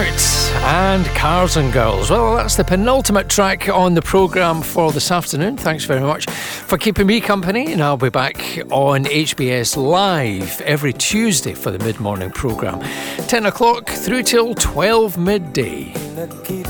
and Cars and Girls. Well, that's the penultimate track on the programme for this afternoon. Thanks very much for keeping me company, and I'll be back on HBS Live every Tuesday for the mid-morning programme, 10 o'clock through till 12 midday.